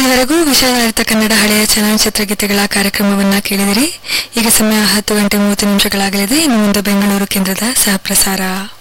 ಇದುವರೆಗೂ ವಿಷಯಾರಿತ ಕನ್ನಡ ಹಳೆಯ ಚಲನಚಿತ್ರ ಗೀತೆಗಳ ಕಾರ್ಯಕ್ರಮವನ್ನ ಕೇಳಿದಿರಿ. ಈಗ ಸಮಯ 10:30 ಇನ್ನು ಮುಂದೆ ಬೆಂಗಳೂರು ಕೇಂದ್ರದ ಸಹಪ್ರಸಾರ.